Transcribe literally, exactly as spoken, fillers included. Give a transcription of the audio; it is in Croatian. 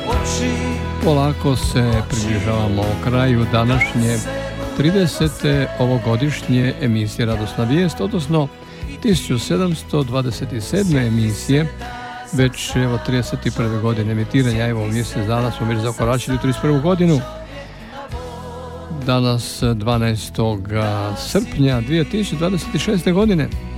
Polako se približavamo kraju današnje tridesete ovogodišnje emisije Radosna vijest, odnosno tisuću sedamsto dvadeset sedme emisije, već evo trideset prve godine emitiranja, evo mjesec dana smo već zakoračili u trideset prvu godinu. Danas dvanaestog srpnja dvije tisuće dvadeset šeste godine.